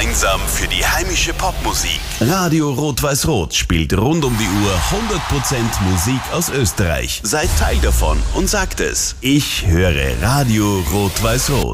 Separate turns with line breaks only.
gemeinsam für die heimische Popmusik. Radio Rot-Weiß-Rot spielt rund um die Uhr 100% Musik aus Österreich. Seid Teil davon und sagt es. Ich höre Radio Rot-Weiß-Rot.